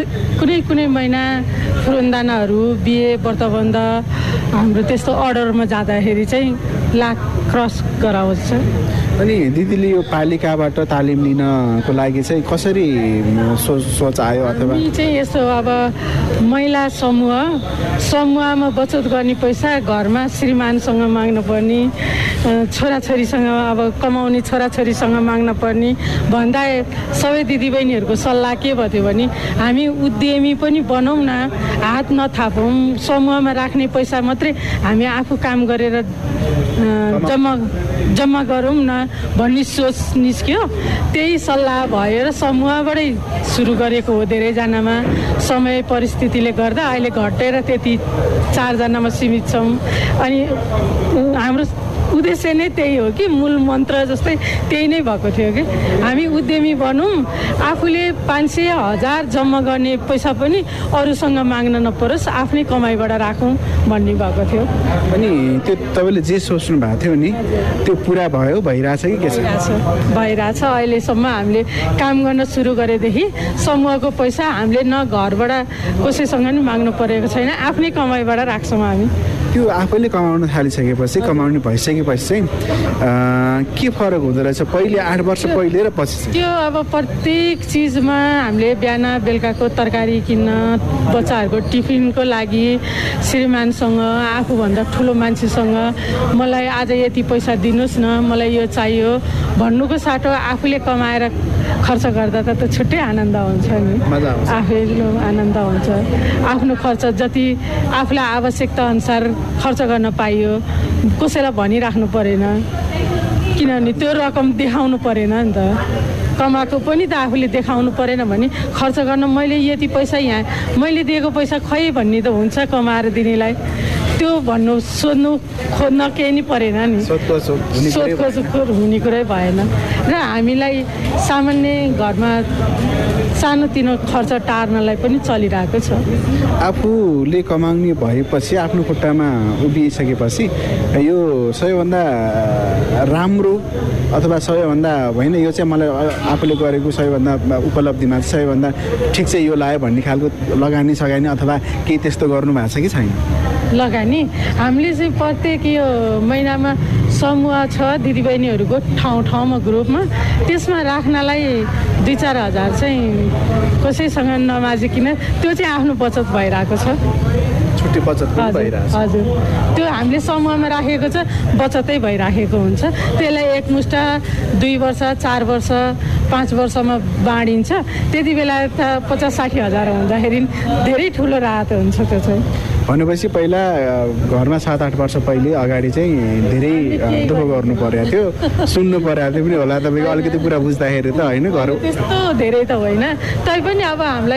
कुनै कुनै महिना फुरन्दानाहरू बिहे व्रतबन्ध हाम्रो त्यस्तो अर्डरमा जाँदाखेरि चाहिँ लाख क्रस गराउँछ। अनि दिदीले यो पालिकाबाट तालिम लिनको लागि चाहिँ कसरी सोच आयो अथवा चाहिँ यस्तो अब महिला समूहमा बचत गर्ने पैसा घरमा श्रीमानसँग माग्न पर्ने, छोराछोरीसँग अब कमाउने छोराछोरीसँग माग्न पर्ने भन्दा सबै दिदीबहिनीहरूको सल्लाह के भयो भने हामी उद्यमी पनि बनाउँ न, हात नथापौँ, समूहमा राख्ने पैसा मात्रै हामी आफू काम गरेर जम्मा गरौँ न भन्ने सोच निस्क्यो। त्यही सल्लाह भयो र समूहबाटै सुरु गरेको हो। धेरैजनामा समय परिस्थितिले गर्दा अहिले घटेर त्यति 4 जनामा सीमित छौँ। अनि हाम्रो उद्देश्य नै त्यही हो कि मूल मन्त्र जस्तै त्यही नै भएको थियो कि हामी उद्यमी बनौँ, आफूले 500,000 जम्मा गर्ने पैसा पनि अरूसँग माग्न नपरोस्, आफ्नै कमाइबाट राखौँ भन्ने भएको थियो। अनि त्यो तपाईँले जे सोच्नु भएको थियो नि त्यो पुरा भयो, भइरहेछ कि के छ? भइरहेछ। अहिलेसम्म हामीले काम गर्न सुरु गरेदेखि समूहको पैसा हामीले न घरबाट कसैसँग नि माग्नु परेको छैन, आफ्नै कमाइबाट राख्छौँ हामी। त्यो आफैले कमाउन थालिसकेपछि, कमाउने भइसकेपछि चाहिँ के फरक हुँदो रहेछ पहिले 8 वर्ष पहिले र पछि? त्यो अब प्रत्येक चिजमा हामीले बिहान बेलुकाको तरकारी किन्न, बच्चाहरूको टिफिनको लागि श्रीमानसँग, आफूभन्दा ठुलो मान्छेसँग मलाई आज यति पैसा दिनुहोस् न, मलाई यो चाहियो भन्नुको साटो आफूले कमाएर खर्च गर्दा त छुट्टै आनन्द हुन्छ नि, आफैले आनन्द हुन्छ। आफ्नो खर्च जति आफूलाई आवश्यकता अनुसार खर्च गर्न पाइयो, कसैलाई भनिराख्नु परेन, किनभने त्यो रकम देखाउनु परेन नि त। कमाएको पनि त आफूले देखाउनु परेन भने खर्च गर्न मैले यति पैसा यहाँ मैले दिएको पैसा खै भन्ने त हुन्छ कमाएर दिनेलाई, त्यो भन्नु सोध्नु खोज्न केही नै परेन नि, सोधखोज हुने कुरै भएन। र हामीलाई सामान्य घरमा सानोतिनो खर्च टार्नलाई पनि चलिरहेको छ। आफूले कमाउने भएपछि, आफ्नो खुट्टामा उभिसकेपछि यो सबैभन्दा राम्रो अथवा सबैभन्दा होइन यो चाहिँ मलाई आफूले गरेको सबैभन्दा उपलब्धिमा सबैभन्दा ठिक चाहिँ यो लाग्यो भन्ने खालको लगानी सगानी अथवा केही त्यस्तो गर्नु भएको छ कि छैन? लगानी हामीले चाहिँ प्रत्येक यो महिनामा समूह छ दिदीबहिनीहरूको ठाउँमा ग्रुपमा, त्यसमा राख्नलाई 2-4 हजार चाहिँ कसैसँग नमाजिकन त्यो चाहिँ आफ्नो बचत भइरहेको छ। छुट्टी बचत भइरहेको छ। हजुर, त्यो हामीले समूहमा राखेको छ, बचतै भइराखेको हुन्छ। त्यसलाई एकमुष्ट 2 वर्ष 4 वर्ष 5 वर्षमा बाँडिन्छ। त्यति बेला त 50-60 हजार हुँदाखेरि धेरै ठुलो राहत हुन्छ। त्यो चाहिँ भनेपछि पहिला घरमा 7-8 वर्ष पहिले अगाडि चाहिँ धेरै दुःख गर्नु परेको थियो, सुन्नु परेको थियो पनि होला तपाईँको अलिकति कुरा बुझ्दाखेरि त होइन? घर त्यस्तो धेरै त होइन, तैपनि अब हामीलाई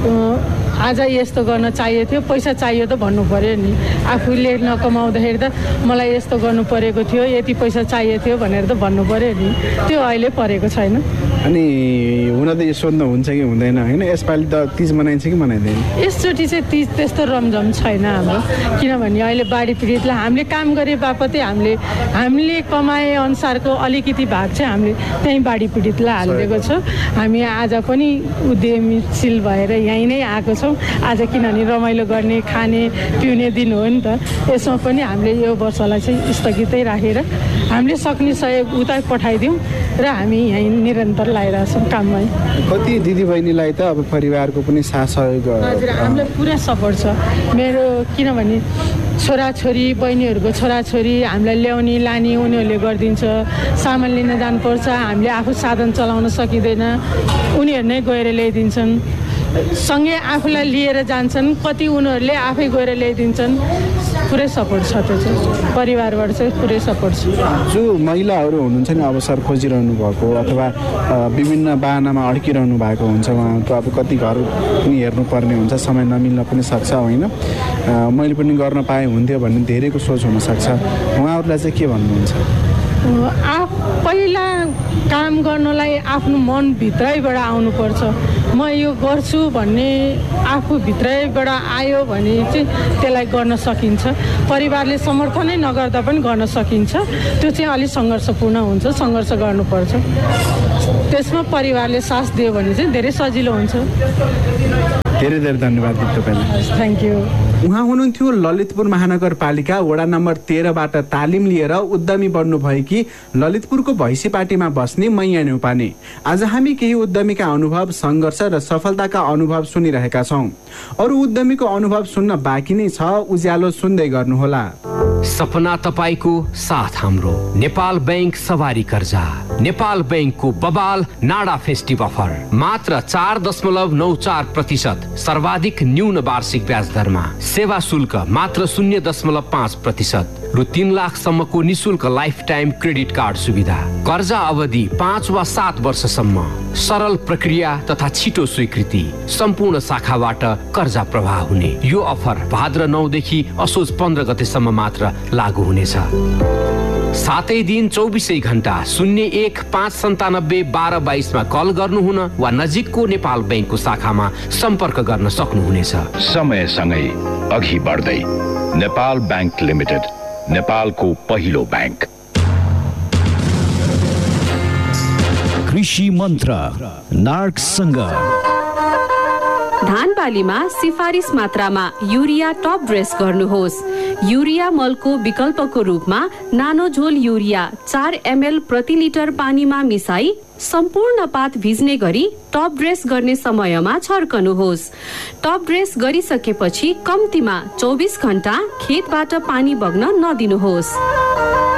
आज यस्तो गर्न चाहिएको थियो, पैसा चाहियो त भन्नु पर्यो नि। आफूले नकमाउँदाखेरि त मलाई यस्तो गर्नु परेको थियो, यति पैसा चाहिएको थियो भनेर त भन्नु पर्यो नि, त्यो अहिले परेको छैन। अनि हुन त यो सोध्नु हुन्छ कि हुँदैन होइन? यसपालि त तिज मनाइन्छ कि मनाइँदैन? यसचोटि चाहिँ तिज त्यस्तो रमझम छैन हाम्रो, किनभने अहिले बाढी पीडितलाई हामीले काम गरे बापतै हामीले कमाए अनुसारको अलिकति भाग चाहिँ हामीले त्यहीँ बाढी पीडितलाई हालिदिएको छौँ। हामी आज पनि उद्यमीशील भएर यहीँ नै आएको छौँ आज, किनभने रमाइलो गर्ने खाने पिउने दिन हो नि त। यसमा पनि हामीले यो वर्षलाई चाहिँ स्थगितै राखेर हामीले सक्ने सहयोग उता पठाइदिउँ र हामी यहीँ निरन्तर लगाइरहेछौँ काममै। कति दिदीबहिनीलाई त अब परिवारको पनि साथ सहयोग? हजुर, हामीलाई पुरा सपोर्ट छ मेरो, किनभने छोराछोरी बहिनीहरूको छोराछोरी हामीलाई ल्याउने लाने उनीहरूले गरिदिन्छ। सामान लिन जानुपर्छ, हामीले आफू साधन चलाउन सकिँदैन, उनीहरू नै गएर ल्याइदिन्छन्। सँगै आफूलाई लिएर जान्छन्, कति उनीहरूले आफै गएर ल्याइदिन्छन्। पुरै सपोर्ट छ, त्यो चाहिँ परिवारबाट चाहिँ पुरै सपोर्ट छ। जो महिलाहरू हुनुहुन्छ नि अवसर खोजिरहनु भएको अथवा विभिन्न बाहनामा अड्किरहनु भएको हुन्छ, उहाँको अब कति घर पनि हेर्नुपर्ने हुन्छ, समय नमिल्न पनि सक्छ होइन? मैले पनि गर्न पाएँ हुन्थ्यो भन्ने धेरैको सोच हुनसक्छ, उहाँहरूलाई चाहिँ के भन्नुहुन्छ? पहिला काम गर्नलाई आफ्नो मनभित्रैबाट आउनुपर्छ। म यो गर्छु भन्ने आफूभित्रैबाट आयो भने चाहिँ त्यसलाई गर्न सकिन्छ। परिवारले समर्थनै नगर्दा पनि गर्न सकिन्छ। त्यो चाहिँ अलिक सङ्घर्षपूर्ण हुन्छ, सङ्घर्ष गर्नुपर्छ। त्यसमा परिवारले साथ दियो भने चाहिँ धेरै सजिलो हुन्छ। धेरै धेरै धन्यवाद दिदी तपाईँलाई। Thank you. उहाँ हुनुहुन्थ्यो ललितपुर महानगरपालिका वडा नम्बर 13बाट तालिम लिएर उद्यमी बन्नुभएकी ललितपुरको भैँसीपाटीमा बस्ने मैया न्यौपाने। आज हामी केही उद्यमीका अनुभव, सङ्घर्ष र सफलताका अनुभव सुनिरहेका छौँ। अरू उद्यमीको अनुभव सुन्न बाँकी नै छ, उज्यालो सुन्दै गर्नुहोला। सपना तपाईको साथ हाम्रो। नेपाल बैंक सवारी कर्जा, नेपाल बैंकको बबाल नाडा फेस्टिभ अफर, मात्र 4.94% सर्वाधिक न्यून वार्षिक ब्याज दरमा, सेवा शुल्क मात्र 0.5%, रु 3 लाखसम्मको निशुल्क लाइफ टाइम क्रेडिट कार्ड सुविधा, कर्जा अवधि 5 वा 7 वर्षसम्म, सरल प्रक्रिया तथा छिटो स्वीकृति, सम्पूर्ण शाखाबाट कर्जा प्रवाह हुने। यो अफर भाद्र 9 देखि असोज 15 गतेसम्म मात्र लागू हुनेछ। सातै दिन 24 घण्टा 01 597 1222 मा कल गर्नुहुन वा नजिकको नेपाल बैंकको शाखामा सम्पर्क गर्न सक्नुहुनेछ। समयसँगै अघि बढ्दै नेपाल बैंक लिमिटेड, नेपालको पहिलो बैंक। कृषि मन्त्र नार्कसँग। धान बालीमा सिफारिस मात्रामा युरिया टप ड्रेस गर्नुहोस्। युरिया मलको विकल्पको रूपमा नानो झोल युरिया 4 ml प्रति लिटर पानीमा मिसाई सम्पूर्ण पात भिज्ने गरी टप ड्रेस गर्ने समयमा छर्कनुहोस्। टप ड्रेस गरिसकेपछि कम्तीमा 24 घण्टा खेतबाट पानी बग्न नदिनुहोस्।